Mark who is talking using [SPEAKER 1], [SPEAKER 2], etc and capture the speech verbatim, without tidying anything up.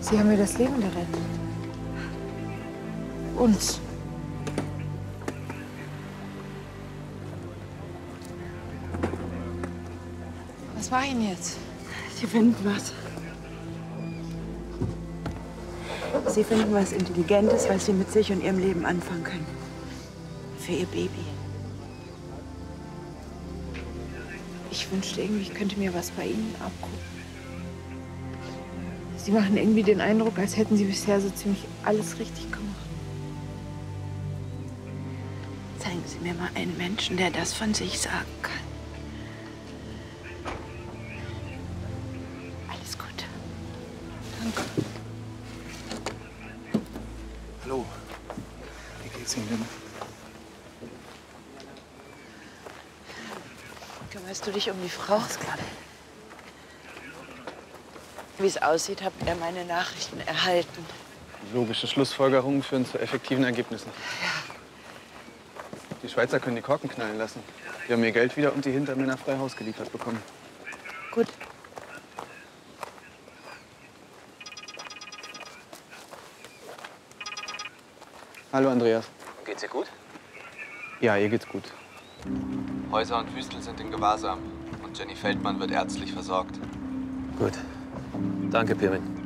[SPEAKER 1] Sie haben mir das Leben gerettet. Uns. Was war Ihnen jetzt?
[SPEAKER 2] Sie finden was. Sie finden was Intelligentes, was Sie mit sich und Ihrem Leben anfangen können. Für Ihr Baby.
[SPEAKER 1] Ich wünschte irgendwie, ich könnte mir was bei Ihnen abgucken. Sie machen irgendwie den Eindruck, als hätten Sie bisher so ziemlich alles richtig gemacht.
[SPEAKER 2] Zeigen Sie mir mal einen Menschen, der das von sich sagen kann. Alles gut.
[SPEAKER 1] Danke.
[SPEAKER 3] Hallo. Wie geht's Ihnen denn?
[SPEAKER 2] Kümmerst du dich um die Frau? Wie es aussieht, habt ihr meine Nachrichten erhalten.
[SPEAKER 3] Logische Schlussfolgerungen führen zu effektiven Ergebnissen. Die Schweizer können die Korken knallen lassen. Die haben ihr Geld wieder und die Hintermänner frei Haus geliefert bekommen.
[SPEAKER 2] Gut.
[SPEAKER 3] Hallo, Andreas.
[SPEAKER 4] Geht's ihr gut?
[SPEAKER 3] Ja, ihr geht's gut.
[SPEAKER 4] Häuser und Wüstel sind in Gewahrsam und Jenny Feldmann wird ärztlich versorgt.
[SPEAKER 5] Gut. Danke, Pirmin.